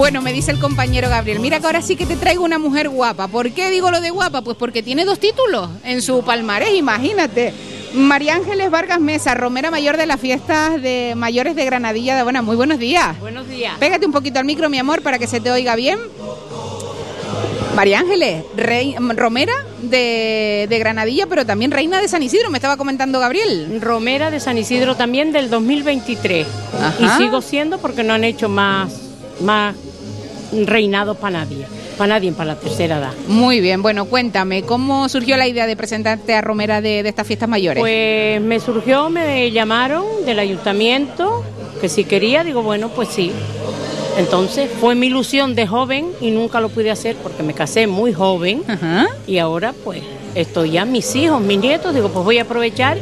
Bueno, me dice el compañero Gabriel, mira que ahora sí que te traigo una mujer guapa. ¿Por qué digo lo de guapa? Pues porque tiene 2 títulos en su palmarés, imagínate. María Ángeles Vargas Mesa, romera mayor de las fiestas de mayores de Granadilla de Buena. Muy buenos días. Buenos días. Pégate un poquito al micro, mi amor, para que se te oiga bien. María Ángeles, romera de Granadilla, pero también reina de San Isidro, me estaba comentando Gabriel. Romera de San Isidro también del 2023. Ajá. Y sigo siendo porque no han hecho más reinados para nadie, para la tercera edad. Muy bien, bueno, cuéntame, ¿cómo surgió la idea de presentarte a romera de estas fiestas mayores? Pues me llamaron del ayuntamiento, que si quería, digo, bueno, pues sí. Entonces fue mi ilusión de joven y nunca lo pude hacer porque me casé muy joven. Ajá. Y ahora pues estoy ya, mis hijos, mis nietos, digo, pues voy a aprovechar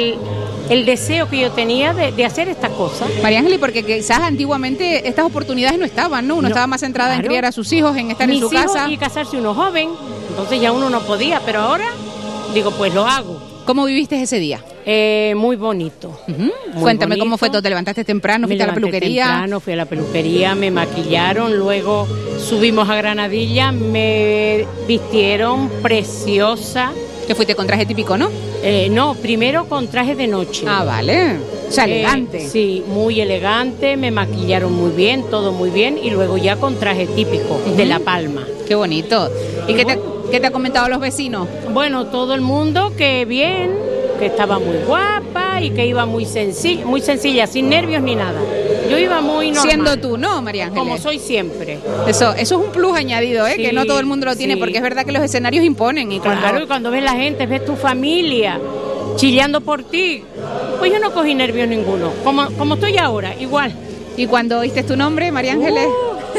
el deseo que yo tenía de hacer estas cosas. María Ángeles, porque quizás antiguamente estas oportunidades no estaban, ¿no? Uno estaba más centrada en criar a sus hijos, en estar en su casa. Y casarse uno joven, entonces ya uno no podía, pero ahora digo, pues lo hago. ¿Cómo viviste ese día? Muy bonito. Muy Cuéntame bonito. ¿Cómo fue todo? ¿Te levantaste temprano? ¿Fuiste a la peluquería? Temprano, fui a la peluquería, me maquillaron, luego subimos a Granadilla, me vistieron preciosa. ¿Te fuiste con traje típico, no? No, primero con traje de noche. Ah, vale. O sea, elegante. Sí, muy elegante, me maquillaron muy bien, todo muy bien, y luego ya con traje típico de La Palma. Qué bonito. ¿Y qué te ha comentado los vecinos? Bueno, todo el mundo que bien, que estaba muy guapa y que iba muy sencilla, sin nervios ni nada. Yo iba muy normal. Siendo tú, ¿no, María Ángeles? Como soy siempre. Eso es un plus añadido, sí, que no todo el mundo lo tiene, porque es verdad que los escenarios imponen. Y claro, y cuando ves la gente, ves tu familia chillando por ti, pues yo no cogí nervios ninguno, como estoy ahora, igual. ¿Y cuando oíste tu nombre, María Ángeles?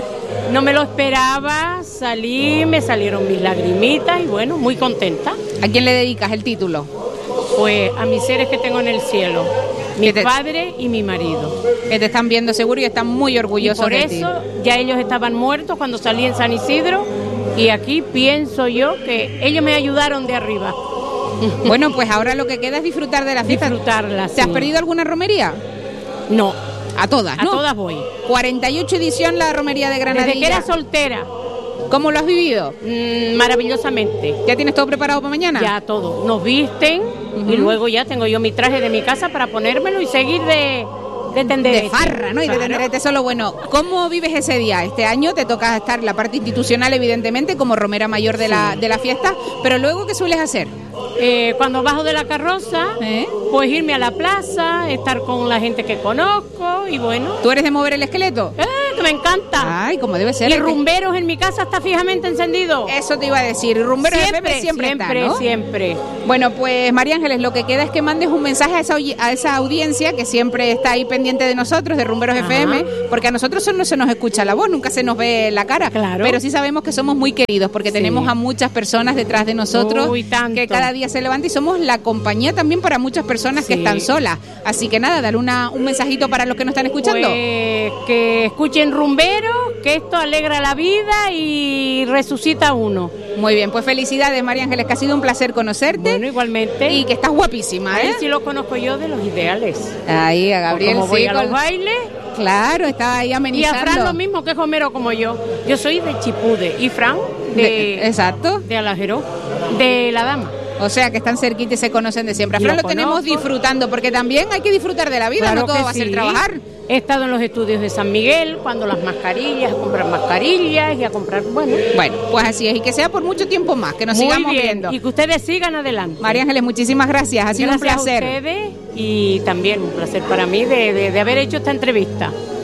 No me lo esperaba, salí, me salieron mis lagrimitas y bueno, muy contenta. ¿A quién le dedicas el título? Pues a mis seres que tengo en el cielo, mi padre y mi marido. Que te están viendo seguro y están muy orgullosos de ti. Y por eso ya ellos estaban muertos cuando salí en San Isidro y aquí pienso yo que ellos me ayudaron de arriba. Bueno, pues ahora lo que queda es disfrutar de la fiesta. Disfrutarla, ¿Te has perdido alguna romería? No. A todas, ¿no? A todas voy. 48 edición la romería de Granadilla. Desde que era soltera. ¿Cómo lo has vivido? Maravillosamente. ¿Ya tienes todo preparado para mañana? Ya todo. Nos visten y luego ya tengo yo mi traje de mi casa para ponérmelo y seguir de tenderete. De farra, ¿no? Y de tenderete solo. Bueno, ¿cómo vives ese día? Este año te toca estar en la parte institucional, evidentemente, como romera mayor de la fiesta, pero luego, ¿qué sueles hacer? Cuando bajo de la carroza, pues irme a la plaza, estar con la gente que conozco y bueno. ¿Tú eres de mover el esqueleto? Que me encanta. Ay, como debe ser. Y rumberos en mi casa está fijamente encendido. Eso te iba a decir, rumberos siempre está, ¿no? Siempre. Bueno, pues María Ángeles, lo que queda es que mandes un mensaje a esa audiencia que siempre está ahí pendiente de nosotros, de Rumberos FM, porque a nosotros no se nos escucha la voz, nunca se nos ve la cara, claro. Pero sí sabemos que somos muy queridos, porque tenemos a muchas personas detrás de nosotros que cada día se levantan y somos la compañía también para muchas personas que están solas. Así que nada, dale un mensajito para los que nos están escuchando. Pues que escuchen Rumberos, que esto alegra la vida y resucita a uno. Muy bien, pues felicidades, María Ángeles, que ha sido un placer conocerte. Bueno, igualmente. Y que estás guapísima, ¿eh? Sí lo conozco yo de los ideales. Ahí, a Gabriel, como voy a los bailes. Claro, está ahí amenizando. Y a Fran lo mismo, que es Homero como yo. Yo soy de Chipude y Fran exacto. De Alajeró, de La Dama. O sea, que están cerquita y se conocen de siempre. A Fran lo tenemos disfrutando, porque también hay que disfrutar de la vida, claro, no todo va a ser trabajar. He estado en los estudios de San Miguel, cuando las mascarillas, a comprar mascarillas y a comprar, bueno, pues así es, y que sea por mucho tiempo más, que nos sigamos viendo. Y que ustedes sigan adelante. María Ángeles, muchísimas gracias, ha sido un placer. Gracias a ustedes y también un placer para mí de haber hecho esta entrevista.